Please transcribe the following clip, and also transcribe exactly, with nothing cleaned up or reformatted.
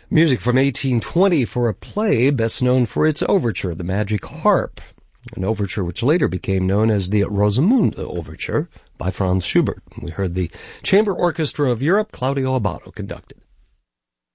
Music from eighteen twenty for a play best known for its overture, The Magic Harp, an overture which later became known as the Rosamunde Overture by Franz Schubert. We heard the Chamber Orchestra of Europe, Claudio Abbado conducted.